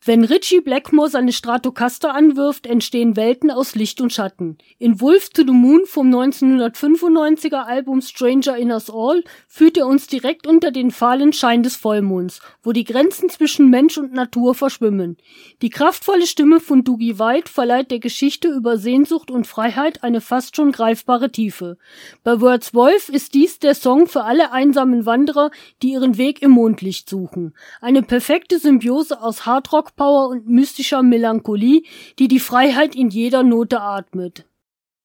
Wenn Ritchie Blackmore seine Stratocaster anwirft, entstehen Welten aus Licht und Schatten. In Wolf to the Moon vom 1995er Album Stranger in Us All führt er uns direkt unter den fahlen Schein des Vollmonds, wo die Grenzen zwischen Mensch und Natur verschwimmen. Die kraftvolle Stimme von Dougie White verleiht der Geschichte über Sehnsucht und Freiheit eine fast schon greifbare Tiefe. Bei Words Wolf ist dies der Song für alle einsamen Wanderer, die ihren Weg im Mondlicht suchen. Eine perfekte Symbiose aus Hardrock-Power und mystischer Melancholie, die die Freiheit in jeder Note atmet.